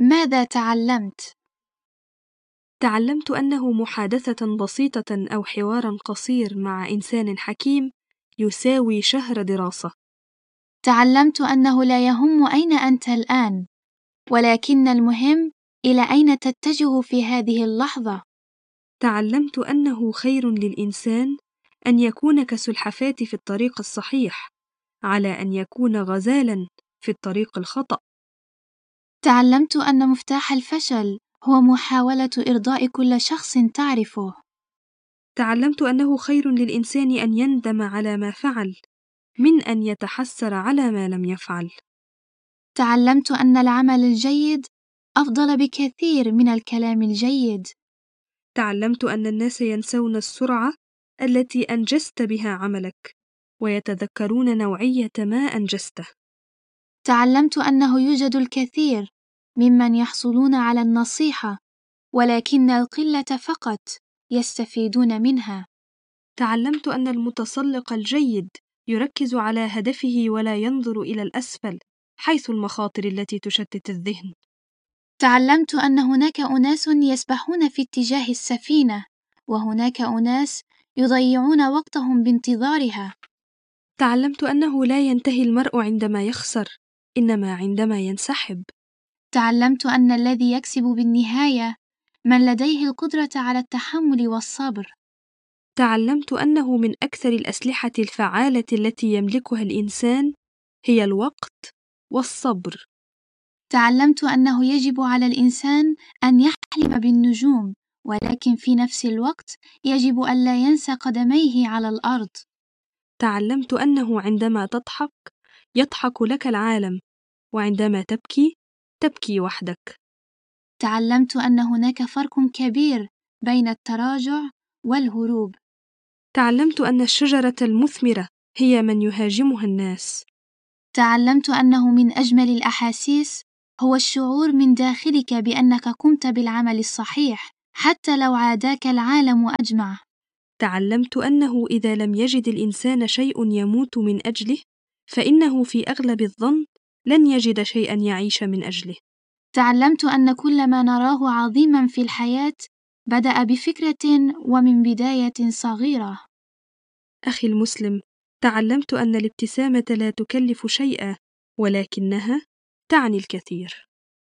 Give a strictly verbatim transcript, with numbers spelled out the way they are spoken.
ماذا تعلمت؟ تعلمت أنه محادثة بسيطة أو حوارا قصير مع إنسان حكيم يساوي شهر دراسة. تعلمت أنه لا يهم أين أنت الآن، ولكن المهم إلى أين تتجه في هذه اللحظة. تعلمت أنه خير للإنسان أن يكون كسلحفاة في الطريق الصحيح على أن يكون غزالا في الطريق الخطأ. تعلمت أن مفتاح الفشل هو محاولة إرضاء كل شخص تعرفه. تعلمت أنه خير للإنسان أن يندم على ما فعل من أن يتحسر على ما لم يفعل. تعلمت أن العمل الجيد أفضل بكثير من الكلام الجيد. تعلمت أن الناس ينسون السرعة التي أنجزت بها عملك ويتذكرون نوعية ما أنجزته. تعلمت أنه يوجد الكثير ممن يحصلون على النصيحة، ولكن القلة فقط يستفيدون منها. تعلمت أن المتسلق الجيد يركز على هدفه ولا ينظر إلى الأسفل حيث المخاطر التي تشتت الذهن. تعلمت أن هناك أناس يسبحون في اتجاه السفينة، وهناك أناس يضيعون وقتهم بانتظارها. تعلمت أنه لا ينتهي المرء عندما يخسر، إنما عندما ينسحب. تعلمت أن الذي يكسب بالنهاية من لديه القدرة على التحمل والصبر. تعلمت أنه من أكثر الأسلحة الفعالة التي يملكها الإنسان هي الوقت والصبر. تعلمت أنه يجب على الإنسان أن يحلم بالنجوم، ولكن في نفس الوقت يجب ألا ينسى قدميه على الأرض. تعلمت أنه عندما تضحك يضحك لك العالم، وعندما تبكي تبكي وحدك. تعلمت أن هناك فرق كبير بين التراجع والهروب. تعلمت أن الشجرة المثمرة هي من يهاجمها الناس. تعلمت أنه من أجمل الأحاسيس هو الشعور من داخلك بأنك قمت بالعمل الصحيح حتى لو عاداك العالم أجمع. تعلمت أنه إذا لم يجد الإنسان شيء يموت من أجله، فإنه في أغلب الظن لن يجد شيئا يعيش من أجله. تعلمت أن كل ما نراه عظيما في الحياة بدأ بفكرة ومن بداية صغيرة. أخي المسلم، تعلمت أن الابتسامة لا تكلف شيئا، ولكنها تعني الكثير.